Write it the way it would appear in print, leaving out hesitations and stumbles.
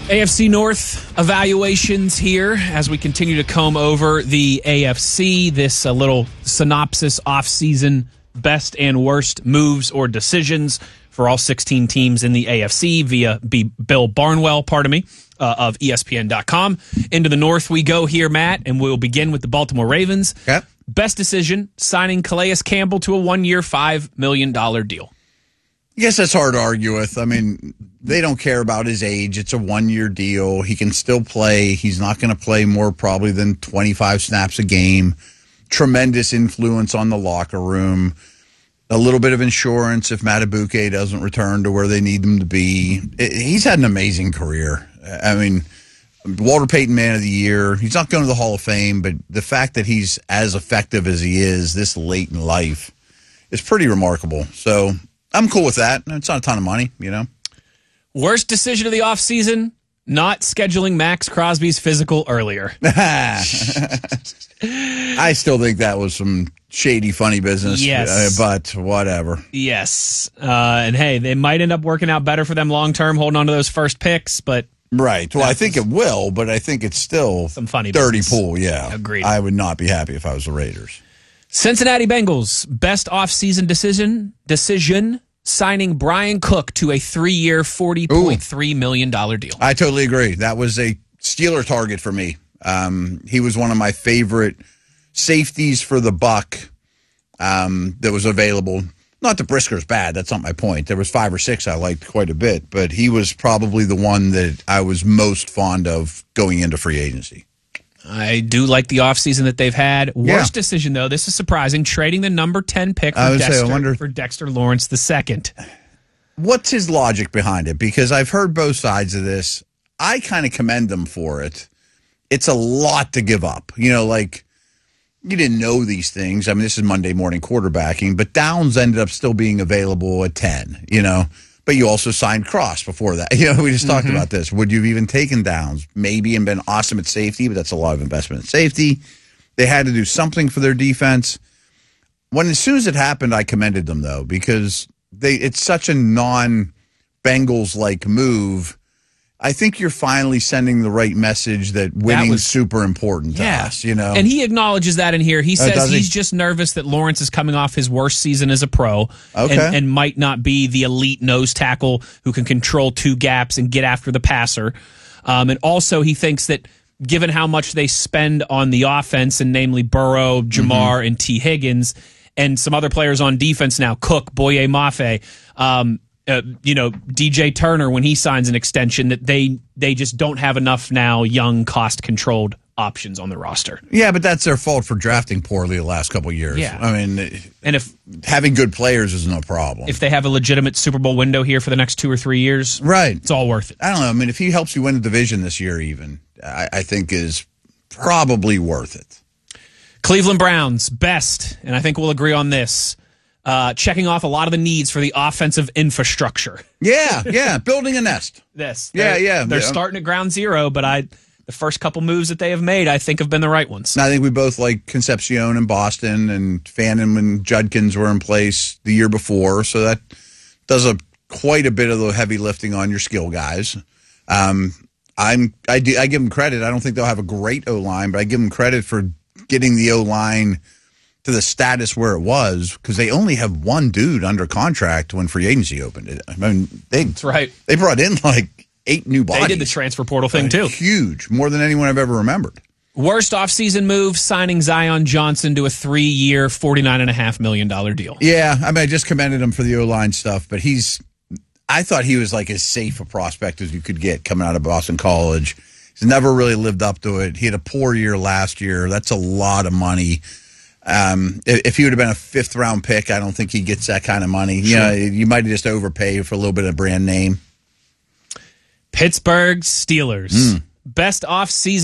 AFC North evaluations here as we continue to comb over the AFC. This little synopsis offseason best and worst moves or decisions for all 16 teams in the AFC via Bill Barnwell, of ESPN.com. Into the North we go here, Matt, and we'll begin with the Baltimore Ravens. Okay. Best decision, signing Calais Campbell to a 1-year, $5 million deal. I guess that's hard to argue with. I mean, they don't care about his age. It's a 1-year deal. He can still play. He's not going to play more probably than 25 snaps a game. Tremendous influence on the locker room. A little bit of insurance if Madubuike doesn't return to where they need him to be. He's had an amazing career. I mean, Walter Payton Man of the Year. He's not going to the Hall of Fame, but the fact that he's as effective as he is this late in life is pretty remarkable. So I'm cool with that. It's not a ton of money, you know. Worst decision of the offseason, not scheduling Max Crosby's physical earlier. I still think that was some shady, funny business. Yes. But whatever. Yes. And hey, they might end up working out better for them long term, holding on to those first picks, but. Right. Well, I think it will, but I think it's still some funny dirty business. pool, yeah. Agreed. I would not be happy if I was the Raiders. Cincinnati Bengals, best offseason decision, signing Brian Cook to a 3-year, $40.3 million deal. I totally agree. That was a Steeler target for me. He was one of my favorite safeties for the buck that was available. Not that Brisker's bad. That's not my point. There was 5 or 6 I liked quite a bit, but he was probably the one that I was most fond of going into free agency. I do like the offseason that they've had. Worst decision, though, this is surprising, trading the number 10 pick for Dexter Lawrence II. What's his logic behind it? Because I've heard both sides of this. I kind of commend them for it. It's a lot to give up. You know, like, you didn't know these things. I mean, this is Monday morning quarterbacking, but Downs ended up still being available at 10, you know. But you also signed Cross before that. You know, we just talked about this. Would you have even taken Downs? Maybe and been awesome at safety, but that's a lot of investment in safety. They had to do something for their defense. As soon as it happened, I commended them, though, because it's such a non-Bengals-like move. I think you're finally sending the right message that winning's super important to us, you know? And he acknowledges that in here. He says he's just nervous that Lawrence is coming off his worst season as a pro and might not be the elite nose tackle who can control 2 gaps and get after the passer. And also he thinks that given how much they spend on the offense, and namely Burrow, Jamar, and T. Higgins, and some other players on defense now, Cook, Boye Mafe, DJ Turner, when he signs an extension, that they just don't have enough now young, cost-controlled options on the roster. Yeah, but that's their fault for drafting poorly the last couple of years. Yeah. I mean, and if having good players is no problem. If they have a legitimate Super Bowl window here for the next 2 or 3 years, right, it's all worth it. I don't know. I mean, if he helps you win the division this year even, I think is probably worth it. Cleveland Browns, best, and I think we'll agree on this, checking off a lot of the needs for the offensive infrastructure. Yeah, building a nest. They're starting at ground zero, but the first couple moves that they have made, I think, have been the right ones. I think we both like Concepcion in Boston, and Fannin and Judkins were in place the year before, so that does quite a bit of the heavy lifting on your skill guys. I give them credit. I don't think they'll have a great O-line, but I give them credit for getting the O-line to the status where it was, because they only have one dude under contract when free agency opened. I mean, that's right. They brought in like 8 new bodies. They did the transfer portal thing too. Huge, more than anyone I've ever remembered. Worst offseason move, signing Zion Johnson to a 3-year, $49.5 million deal. Yeah, I mean, I just commended him for the O-line stuff, but I thought he was like as safe a prospect as you could get coming out of Boston College. He's never really lived up to it. He had a poor year last year. That's a lot of money. If he would have been a 5th-round pick, I don't think he gets that kind of money. Sure. You know, you might have just overpaid for a little bit of brand name. Pittsburgh Steelers. Best offseason